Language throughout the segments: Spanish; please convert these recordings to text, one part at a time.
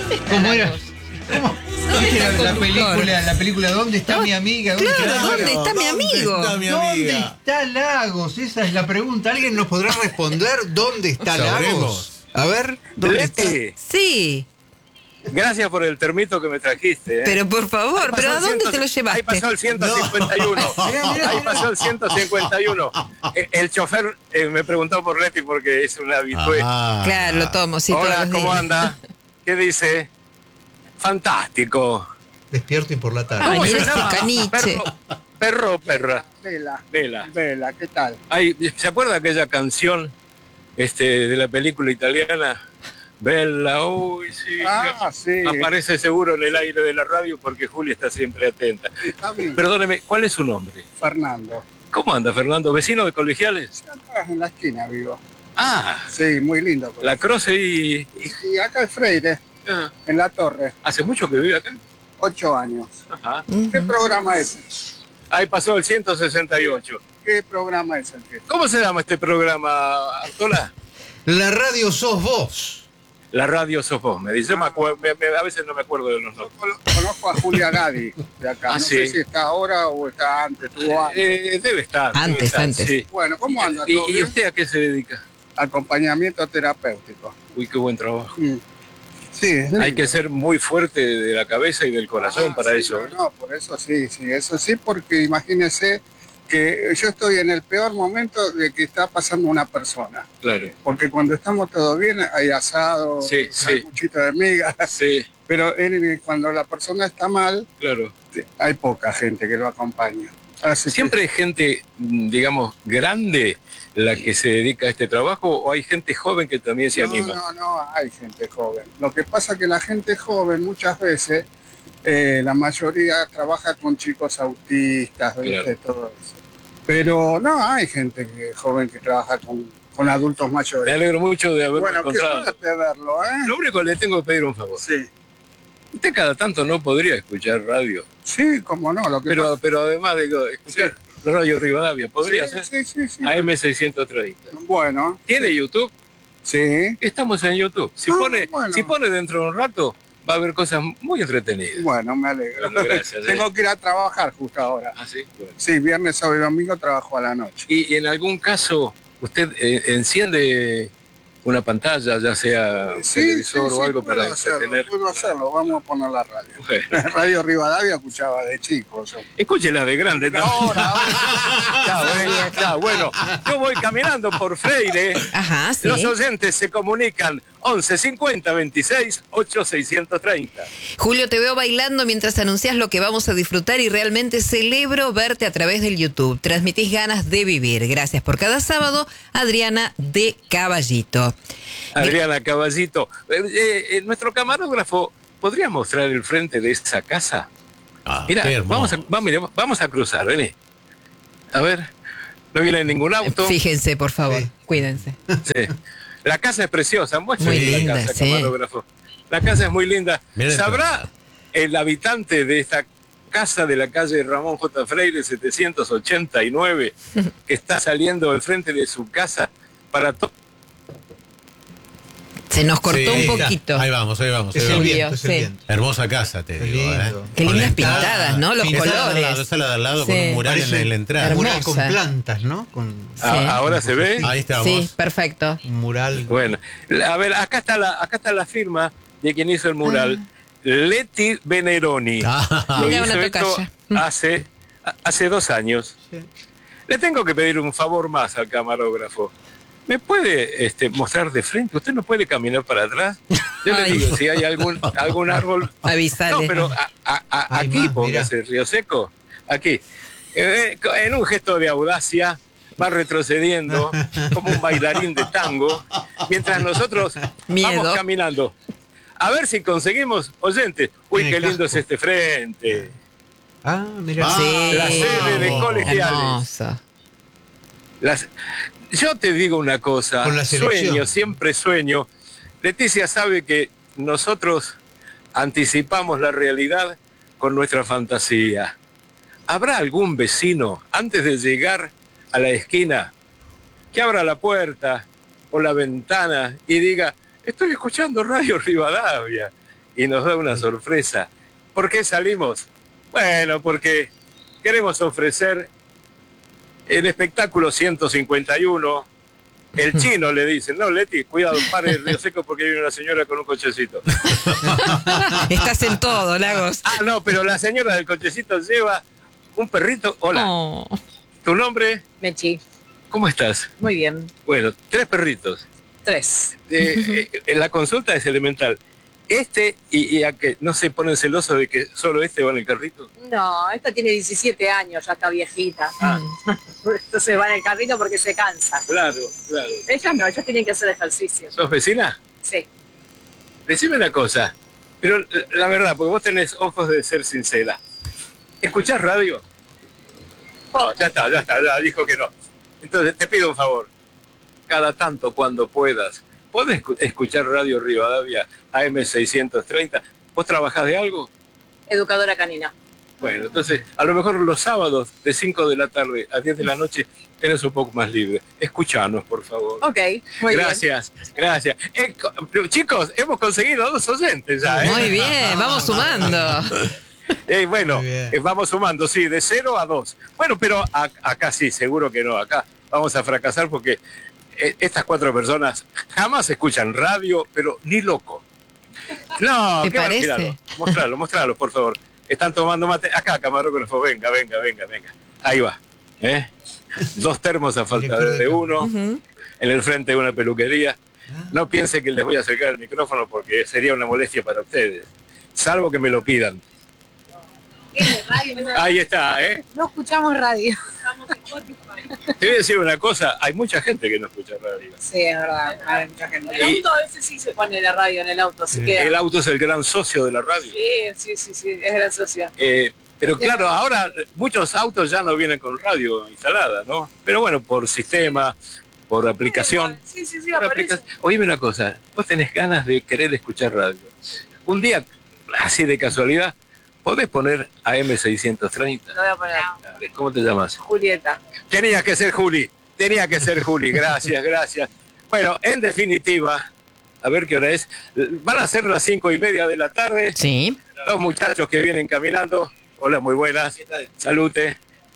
¿Cómo era? ¿Cómo? ¿Viste la película ¿Dónde está mi amiga? Claro, ¿dónde está mi amigo? ¿Dónde está Lagos? Esa es la pregunta. ¿Alguien nos podrá responder dónde está Lagos? A ver, ¿dónde está? Sí. Gracias por el termito que me trajiste. Pero por favor, ¿pero a dónde te lo llevaste? Ahí pasó el 151. Ahí pasó el 151. El chofer me preguntó por Leti porque es una habitué. Claro, lo tomo, sí. Hola, todos los ¿cómo días. anda? ¿Qué dice? Fantástico. Despierto y por la tarde. Ay, ¿Cómo mira se este llama? caniche. Perro o perra. Vela, ¿qué tal? Ay, ¿se acuerda aquella canción de la película italiana? Bella, uy, sí. Sí. Aparece seguro en el aire de la radio porque Julia está siempre atenta. Está bien. Perdóneme, ¿cuál es su nombre? Fernando. ¿Cómo anda, Fernando? ¿Vecino de Colegiales? Atrás en la esquina vivo. Ah, Sí, muy lindo. la Croce y... Y acá el Freire, Ah, en la torre, ¿hace mucho que vive acá? 8 años. Ajá. ¿Qué programa es? Ahí pasó el 168. ¿Qué programa es el que? ¿Cómo se llama este programa, Artola? La radio sos vos. La radio sos vos, me dice. A veces no me acuerdo de los Yo nombres. conozco a Julia Gadi de acá. Ah, no sí. sé si está ahora o está antes. Estuvo antes. Debe estar. Antes. Sí. Bueno, ¿cómo anda? ¿Y, ¿Todo y bien? usted a qué se dedica? Acompañamiento terapéutico. Uy, qué buen trabajo. Sí, es Hay lindo. que ser muy fuerte de la cabeza y del corazón para Sí, eso. No, por eso sí, eso sí, porque imagínese que yo estoy en el peor momento de que está pasando una persona. Claro. Porque cuando estamos todo bien hay asado, Sí, hay sí. cuchito de miga, Sí, pero cuando la persona está mal, claro. hay poca gente que lo acompaña. Así que- ¿Siempre hay gente, digamos, grande la que se dedica a este trabajo o hay gente joven que también se anima? No, hay gente joven. Lo que pasa es que la gente joven muchas veces, la mayoría trabaja con chicos autistas, ¿viste? Claro. Todo eso. Pero no, hay gente joven que trabaja con adultos Me mayores. alegro mucho de haberme Bueno, qué encontrado. suerte verlo, ¿eh? Lo único que le tengo que pedir un favor. Sí, Usted cada tanto no podría escuchar radio, sí, cómo no. Lo que pasa- pero además digo, escuchar Radio Rivadavia, ¿podría sí, ser? sí. AM630. Bueno, ¿Tiene YouTube? sí. Estamos en YouTube. Si Bueno. pone dentro de un rato, va a haber cosas muy entretenidas. Bueno, me alegro. Bueno, gracias, Tengo que ir a trabajar justo ahora. ¿Ah, sí? Bueno. Sí, viernes, sábado y domingo trabajo a la noche. Y en algún caso, ¿usted enciende una pantalla, ya sea televisor o algo para entretener? Puedo hacerlo, vamos a poner la radio. Bueno, Radio Rivadavia escuchaba de chico. Yo. escúchela de grande también. Ahora, Ya, bueno, yo voy caminando por Freire. Ajá, sí. Los oyentes se comunican 11 50 26 8 630. Julio, te veo bailando mientras anuncias lo que vamos a disfrutar y realmente celebro verte a través del YouTube. Transmitís ganas de vivir. Gracias por cada sábado, Adriana de Caballito. Adriana Caballito, nuestro camarógrafo, ¿podría mostrar el frente de esa casa? Mira, qué hermoso. vamos a cruzar, vení. A ver, no viene ningún auto. Fíjense, por favor, Sí. cuídense. Sí. La casa es preciosa, muestra Muy la linda, casa, sí. camarógrafo. La casa es muy linda. Mira esto. ¿Sabrá el habitante de esta casa de la calle Ramón J. Freire 789 que está saliendo al frente de su casa para Se nos cortó Sí, un ahí está. poquito. Ahí vamos. Es el Julio, viento, es el sí. viento. Hermosa casa, te Qué digo. lindo. Qué Con lindas la entrada, pintadas, ¿no? Los colores. Esa la de al lado con Sí. un mural Parece en la entrada. hermoso. Mural con Hermosa. plantas, ¿no? Con Sí. Ahora se ve. Ahí estamos. Sí, perfecto. un mural. Bueno, a ver, acá está la firma de quien hizo el mural. Leti Veneroni. Ah, Lo Mira, hizo una esto tocaya. hace 2 años. Sí. Le tengo que pedir un favor más al camarógrafo. ¿Me puede mostrar de frente? ¿Usted no puede caminar para atrás? Yo le Ay. digo, si hay algún árbol. Avisale. No, pero Hay aquí más, póngase Río Seco. Aquí. En un gesto de audacia, va retrocediendo como un bailarín de tango, mientras nosotros Miedo. vamos caminando. A ver si conseguimos oyentes. Uy, En qué el lindo es casco. este frente. Ah, mira. Sí. La sede de colegiales. Hermoso. Yo te digo una cosa, Con la selección. siempre sueño. Leticia sabe que nosotros anticipamos la realidad con nuestra fantasía. ¿Habrá algún vecino, antes de llegar a la esquina, que abra la puerta o la ventana y diga, estoy escuchando Radio Rivadavia? y nos da una sorpresa. ¿Por qué salimos? Bueno, porque queremos ofrecer el espectáculo 151. El chino le dice, no, Leti, cuidado, pare el Río Seco porque viene una señora con un cochecito. Estás en todo, Lagos. Ah, no, pero la señora del cochecito lleva un perrito. Hola. Oh. ¿Tu nombre? Mechi, ¿Cómo estás? muy bien. Bueno, 3 perritos. 3. La consulta es elemental. Y a que no se ponen celosos de que solo va en el carrito. No, esta tiene 17 años, ya está viejita. Ah. Entonces va en el carrito porque se cansa. Claro, claro. Ellas no, ellas tienen que hacer ejercicio. ¿Sos vecina? Sí. Decime una cosa, pero la verdad, porque vos tenés ojos de ser sincera. ¿Escuchás radio? Oh, ya está, ya dijo que no. Entonces, te pido un favor. Cada tanto, cuando puedas, ¿podés escuchar Radio Rivadavia AM630? ¿Vos trabajás de algo? Educadora canina. Bueno, entonces, a lo mejor los sábados de 5 de la tarde a 10 de la noche tenés un poco más libre. Escuchanos, por favor. Ok, muy Gracias. Chicos, hemos conseguido 2 oyentes ya, ¿eh? Muy bien, vamos sumando. Bueno, vamos sumando, sí, de 0 a 2. Bueno, pero acá sí, seguro que no. Acá vamos a fracasar porque estas 4 personas jamás escuchan radio, pero ni loco. No, ¿Te qué parece? Mostralo, por favor. Están tomando mate. Acá, camarógrafo, venga. Ahí va. 2 termos a falta de uno. Ujú. En el frente de una peluquería. No piense que les voy a acercar el micrófono porque sería una molestia para ustedes. Salvo que me lo pidan. Ahí está, ¿eh? No escuchamos radio. Te voy a decir una cosa, hay mucha gente que no escucha radio. Sí, es verdad, hay mucha gente. El auto a veces sí se pone la radio en el auto, así que... El auto es el gran socio de la radio. Sí, es gran socio. Pero claro, ahora muchos autos ya no vienen con radio instalada, ¿no? Pero bueno, por sistema, por aplicación. Sí, Por aparece. Oíme una cosa, vos tenés ganas de querer escuchar radio. Un día, así de casualidad, podés poner AM630. Lo voy a poner. ¿Cómo te llamas? Julieta. Tenía que ser Juli. Gracias. Bueno, en definitiva, a ver qué hora es. Van a ser las 5:30 de la tarde. Sí. Los muchachos que vienen caminando. Hola, muy buenas. Salute.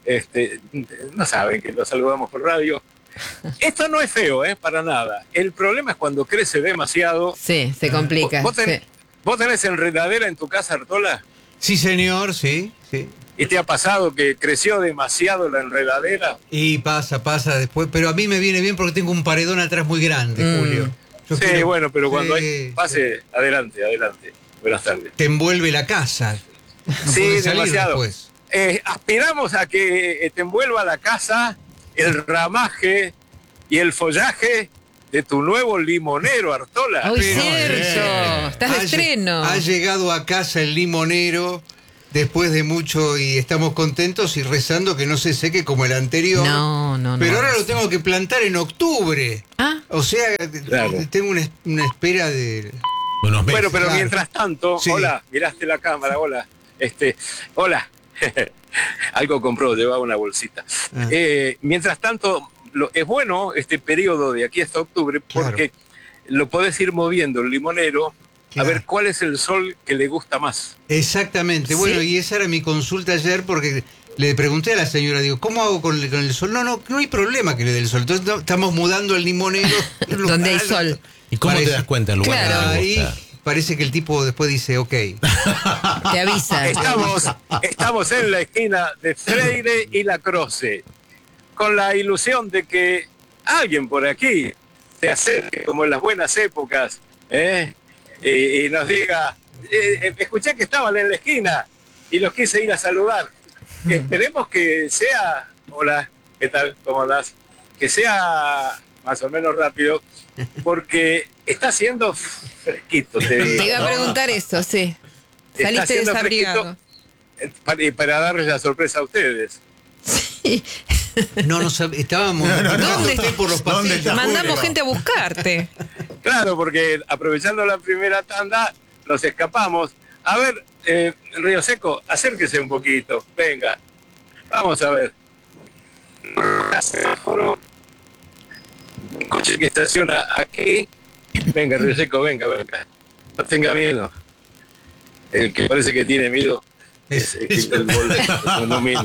No saben que los saludamos por radio. Esto no es feo, para nada. El problema es cuando crece demasiado. Sí, se complica. ¿Vos tenés enredadera en tu casa, Artola? Sí, señor, sí. ¿Y te ha pasado que creció demasiado la enredadera? Y pasa después, pero a mí me viene bien porque tengo un paredón atrás muy grande, Julio. Yo Sí, quiero- bueno, pero cuando Sí, hay... Pase, adelante. Buenas tardes. te envuelve la casa. No Sí, podés salir demasiado. después. Aspiramos a que te envuelva la casa, el ramaje y el follaje de tu nuevo limonero, Artola. Uy, Pero, cierto. Estás de estreno. Ha llegado a casa el limonero después de mucho y estamos contentos y rezando que no se seque como el anterior. No. Pero ahora lo tengo que plantar en octubre. Ah, O sea, Claro. tengo una espera de... Unos meses. Bueno, pero Claro. mientras tanto, Sí. hola, miraste la cámara, hola. Hola. Algo compró, llevaba una bolsita. Ah. Mientras tanto, es bueno este periodo de aquí hasta octubre porque lo podés ir moviendo el limonero Claro. a ver cuál es el sol que le gusta más. Exactamente. ¿Sí? Bueno, y esa era mi consulta ayer porque le pregunté a la señora, digo, ¿cómo hago con el sol? No hay problema que le dé el sol. Entonces estamos mudando el limonero. donde hay sol. ¿Y cómo Parece- te das cuenta el lugar Claro. que te Ahí gusta? parece que el tipo después dice, ok. Te avisa. Estamos en la esquina de Freire y La Croce, con la ilusión de que alguien por aquí se acerque como en las buenas épocas, y nos diga, escuché que estaban en la esquina y los quise ir a saludar. Esperemos que sea, hola, ¿qué tal? ¿Cómo andás? Que sea más o menos rápido, porque está haciendo fresquito, te digo, Te iba a ¿no? preguntar eso, sí. Está Saliste haciendo desabrigado. para darles la sorpresa a ustedes. No estábamos ¿Dónde buscando por los ¿Dónde pasillos. está? Mandamos Julio. gente a buscarte. Claro, porque aprovechando la primera tanda, nos escapamos. A ver, Río Seco, acérquese un poquito. Venga, vamos a ver. Un coche que estaciona aquí. Venga, Río Seco, venga. No tenga miedo. El que parece que tiene miedo es el volante. No mira.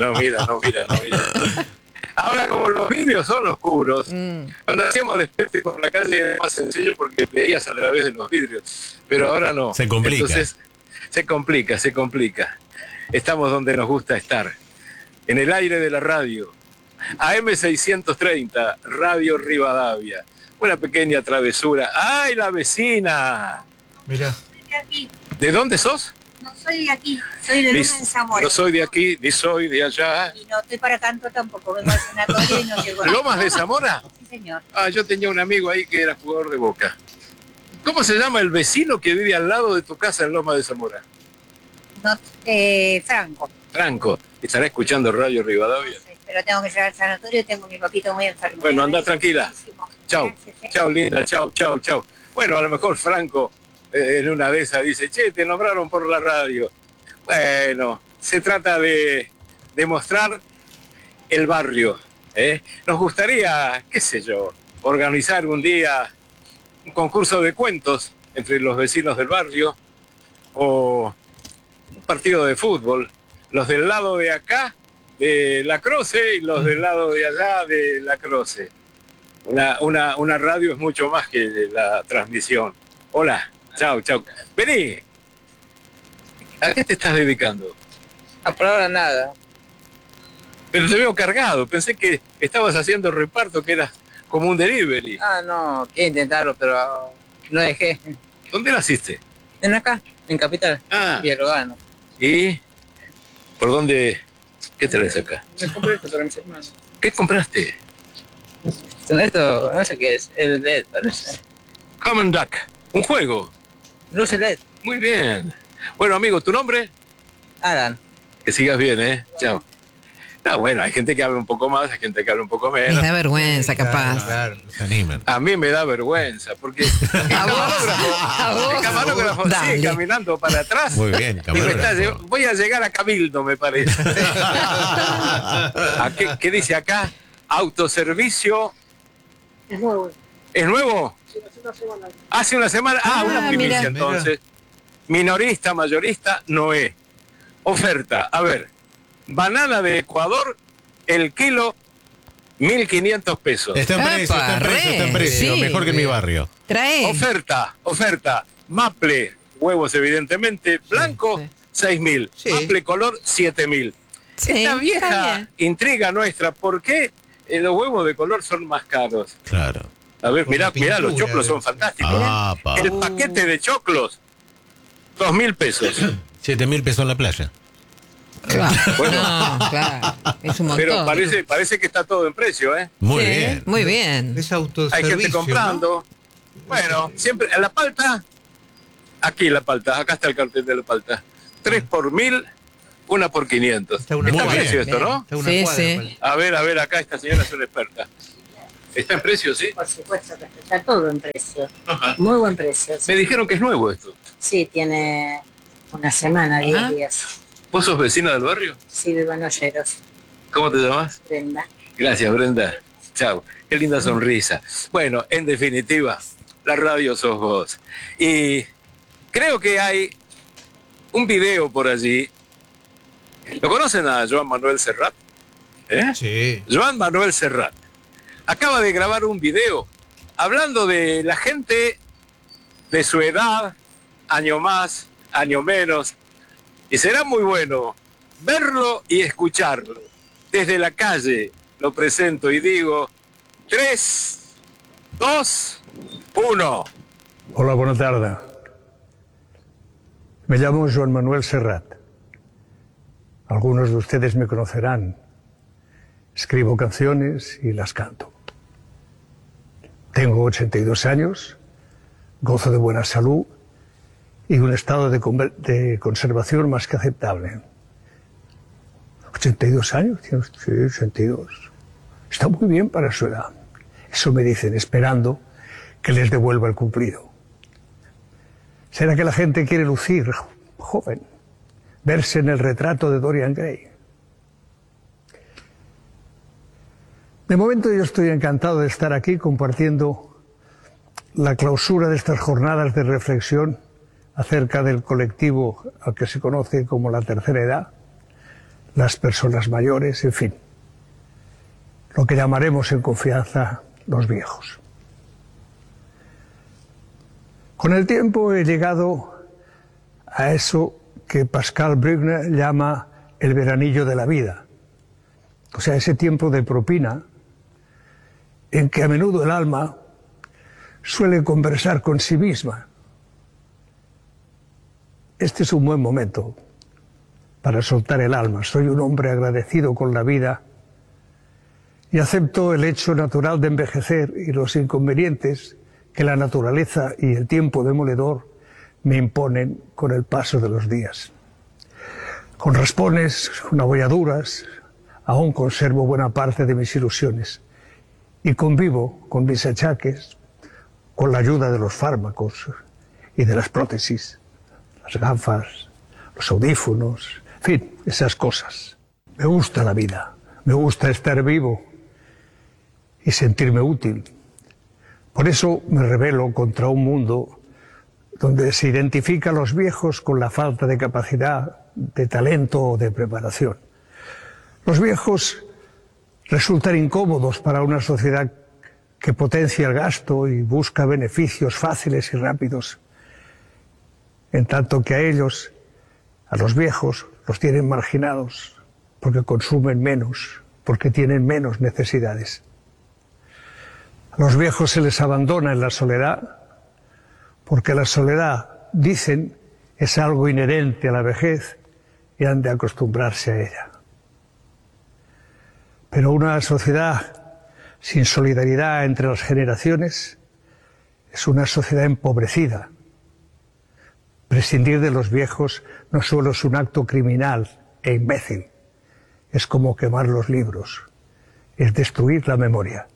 Ahora, como los vidrios son oscuros, cuando hacíamos desperte por la calle era más sencillo porque veías a través de los vidrios, pero ahora no. Se complica. Entonces, se complica. Estamos donde nos gusta estar, en el aire de la radio. AM630, Radio Rivadavia. Una pequeña travesura. ¡Ay, la vecina! Mirá. ¿De dónde sos? No soy de aquí, soy de Loma de Zamora. No soy de aquí, ni soy de allá. Y no estoy para canto tampoco, vengo al sanatorio y no llego. ¿Lomas de Zamora? Sí, señor. Ah, yo tenía un amigo ahí que era jugador de Boca. ¿Cómo se llama el vecino que vive al lado de tu casa en Lomas de Zamora? No, Franco. Franco. ¿Estará escuchando Radio Rivadavia? Sí, pero tengo que llegar al sanatorio y tengo a mi papito muy enfermo. Bueno, anda tranquila. Chau. Gracias, Chau, linda. Chau. Bueno, a lo mejor Franco en una de esas dice, che, te nombraron por la radio. Bueno, se trata de mostrar el barrio. Nos gustaría, qué sé yo, organizar un día un concurso de cuentos entre los vecinos del barrio o un partido de fútbol. Los del lado de acá, de La Croce, y los del lado de allá, de La Croce. Una radio es mucho más que la transmisión. Hola, chau. Vení. ¿A qué te estás dedicando? Por ahora nada. Pero te veo cargado. Pensé que estabas haciendo reparto, que eras como un delivery. No, quiero intentarlo, pero no dejé. ¿Dónde naciste? En acá, en Capital. Ah. Villarrobano. ¿Y por dónde? ¿Qué traes acá? Me compré esto para mis hermanos. ¿Qué compraste? Esto, no sé qué es, el LED, parece. Common Duck. Un juego. Luce LED. Muy bien. Bueno, amigo, ¿tu nombre? Alan. Que sigas bien, Chao. No, bueno, hay gente que habla un poco más, hay gente que habla un poco menos. Les da vergüenza, capaz. Claro. Se animan. A mí me da vergüenza, porque el camarógrafo Dale. sigue caminando para atrás. Muy bien, Y me está camarógrafo. voy a llegar a Cabildo, me parece. ¿Qué dice acá? Autoservicio. Es nuevo. ¿Es nuevo? Sí, hace una semana. Hace una semana. Una primicia mira. entonces. Minorista, mayorista, Noé. Oferta. A ver. Banana de Ecuador, el kilo, 1.500 pesos. Está en precio, está en precio. Sí. Mejor que en mi barrio. Trae. Oferta. Maple, huevos evidentemente, blanco, 6.000. Sí. Maple color, 7.000. Sí, Esta está vieja bien. intriga nuestra, ¿por qué los huevos de color son más caros? Claro. A ver, Por la mirá, los pintura, choclos son debe ser. fantásticos. Pa. El paquete de choclos, 2.000 pesos. 7.000 pesos en la playa. Claro. Bueno. No, claro. Es un montón. Pero parece que está todo en precio, ¿eh? Muy Sí, bien. Muy bien. Es Hay autoservicio. gente comprando. Bueno, siempre, la palta, aquí la palta, acá está el cartel de la palta. 3 por 1.000, 1 por 500. Está una Está en cuadra. precio esto, ¿no? Está una Sí, cuadra, sí. Pali. A ver, acá esta señora es una experta. ¿Está en precio, sí? Por supuesto que está todo en precio. Ajá. Muy buen precio. Me dijeron que es nuevo esto. Sí, tiene una semana, 10 días. ¿Vos sos vecina del barrio? Sí, de Banolleros. ¿Cómo te llamas? Brenda. Gracias, Brenda. Chao. Qué linda sonrisa. Bueno, en definitiva, la radio sos vos. Y creo que hay un video por allí. ¿Lo conocen a Joan Manuel Serrat? Sí. Joan Manuel Serrat acaba de grabar un video hablando de la gente de su edad, año más, año menos. Y será muy bueno verlo y escucharlo. Desde la calle lo presento y digo 3, 2, 1. Hola, buenas tardes. Me llamo Joan Manuel Serrat. Algunos de ustedes me conocerán. Escribo canciones y las canto. Tengo 82 años, gozo de buena salud y un estado de conservación más que aceptable. 82 años, sí, 82. Está muy bien para su edad. Eso me dicen, esperando que les devuelva el cumplido. ¿Será que la gente quiere lucir joven? Verse en el retrato de Dorian Gray. De momento yo estoy encantado de estar aquí compartiendo la clausura de estas jornadas de reflexión acerca del colectivo al que se conoce como la tercera edad, las personas mayores, en fin, lo que llamaremos en confianza los viejos. Con el tiempo he llegado a eso que Pascal Bruckner llama el veranillo de la vida, o sea, ese tiempo de propina en que a menudo el alma suele conversar con sí misma. Este es un buen momento para soltar el alma. Soy un hombre agradecido con la vida y acepto el hecho natural de envejecer y los inconvenientes que la naturaleza y el tiempo demoledor me imponen con el paso de los días. Con raspones, con abolladuras, aún conservo buena parte de mis ilusiones y convivo con mis achaques con la ayuda de los fármacos y de las prótesis, las gafas, los audífonos, en fin, esas cosas. Me gusta la vida, me gusta estar vivo y sentirme útil. Por eso me rebelo contra un mundo donde se identifica a los viejos con la falta de capacidad, de talento o de preparación. Los viejos resultan incómodos para una sociedad que potencia el gasto y busca beneficios fáciles y rápidos, en tanto que a ellos, a los viejos, los tienen marginados porque consumen menos, porque tienen menos necesidades. A los viejos se les abandona en la soledad, porque la soledad, dicen, es algo inherente a la vejez y han de acostumbrarse a ella. Pero una sociedad sin solidaridad entre las generaciones es una sociedad empobrecida. Prescindir de los viejos no solo es un acto criminal e imbécil, es como quemar los libros, es destruir la memoria.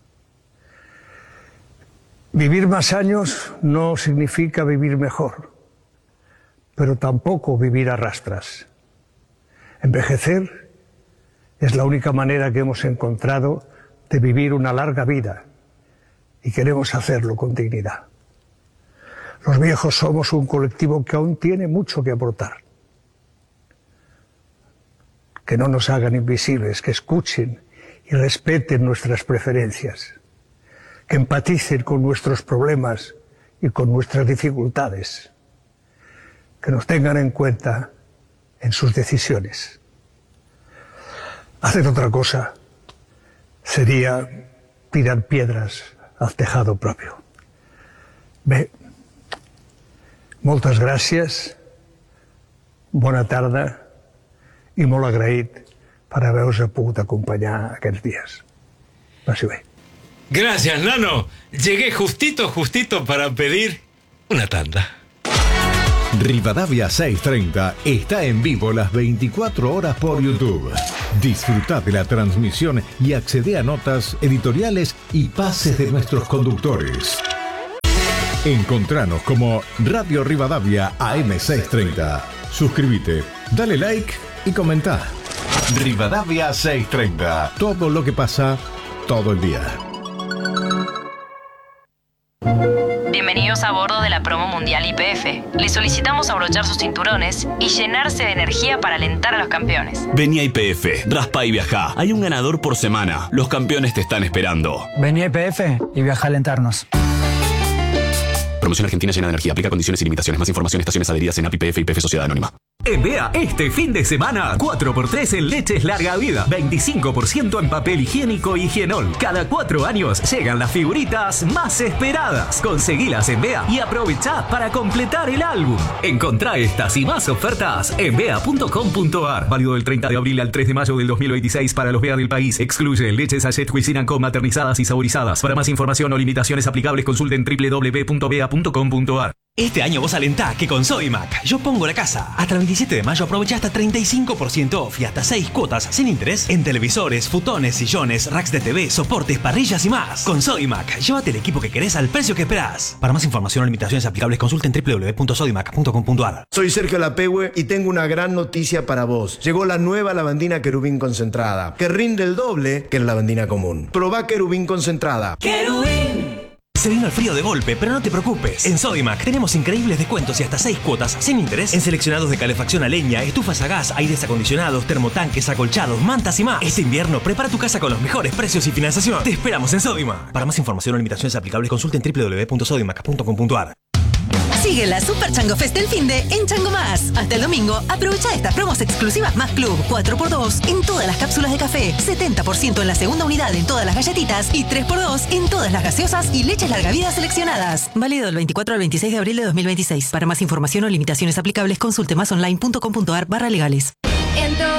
Vivir más años no significa vivir mejor, pero tampoco vivir a rastras. Envejecer es la única manera que hemos encontrado de vivir una larga vida y queremos hacerlo con dignidad. Los viejos somos un colectivo que aún tiene mucho que aportar. Que no nos hagan invisibles, que escuchen y respeten nuestras preferencias, que empaticen con nuestros problemas y con nuestras dificultades, que nos tengan en cuenta en sus decisiones. Hacer otra cosa sería tirar piedras al tejado propio. Bé, moltes gràcies, bona tarda i molt agraït per haver-vos pogut acompanyar aquests dies. Passi bé. Gracias, Nano. Llegué justito para pedir una tanda. Rivadavia 630 está en vivo las 24 horas por YouTube. Disfruta de la transmisión y accede a notas, editoriales y pases de nuestros conductores. Encontranos como Radio Rivadavia AM630. Suscríbete, dale like y comenta. Rivadavia 630. Todo lo que pasa todo el día. Bienvenidos a bordo de la promo mundial YPF. Les solicitamos abrochar sus cinturones y llenarse de energía para alentar a los campeones. Vení a YPF, raspa y viajá. Hay un ganador por semana. Los campeones te están esperando. Vení a YPF y viaja a alentarnos. Promoción argentina llena de energía. Aplica condiciones y limitaciones. Más información, estaciones adheridas en API YPF y YPF Sociedad Anónima. En Bea, este fin de semana, 4x3 en leches larga vida, 25% en papel higiénico y higienol. Cada 4 años llegan las figuritas más esperadas. Conseguilas en Bea y aprovechá para completar el álbum. Encontrá estas y más ofertas en bea.com.ar. Válido del 30 de abril al 3 de mayo del 2026 para los Bea del país. Excluye leches Sachet Cuisine Co maternizadas y saborizadas. Para más información o limitaciones aplicables consulten www.bea.com.ar. Este año vos alentá que con Sodimac yo pongo la casa. Hasta el 27 de mayo aprovecha hasta 35% off y hasta 6 cuotas sin interés en televisores, futones, sillones, racks de TV, soportes, parrillas y más. Con Sodimac, llévate el equipo que querés al precio que esperás. Para más información o limitaciones aplicables consulten www.sodimac.com.ar. Soy Sergio Lapehue y tengo una gran noticia para vos. Llegó la nueva lavandina Querubín concentrada, que rinde el doble que la lavandina común. Probá Querubín concentrada. Querubín. Se vino el frío de golpe, pero no te preocupes. En Sodimac tenemos increíbles descuentos y hasta 6 cuotas sin interés en seleccionados de calefacción a leña, estufas a gas, aires acondicionados, termotanques, acolchados, mantas y más. Este invierno prepara tu casa con los mejores precios y financiación. Te esperamos en Sodimac. Para más información o limitaciones aplicables, consulten www.sodimac.com.ar. Sigue la Super Chango Fest del Finde en Chango Más. Hasta el domingo, aprovecha estas promos exclusivas Más Club 4x2 en todas las cápsulas de café, 70% en la segunda unidad en todas las galletitas y 3x2 en todas las gaseosas y leches larga vida seleccionadas. Válido del 24 al 26 de abril de 2026. Para más información o limitaciones aplicables, consulte másonline.com.ar/legales.